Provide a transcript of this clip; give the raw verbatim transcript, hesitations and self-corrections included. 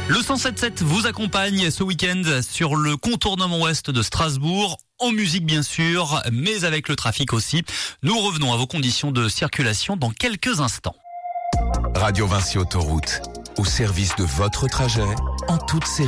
Le cent sept sept vous accompagne ce week-end sur le contournement ouest de Strasbourg, en musique bien sûr, mais avec le trafic aussi. Nous revenons à vos conditions de circulation dans quelques instants. Radio Vinci Autoroute, au service de votre trajet, en toute sécurité.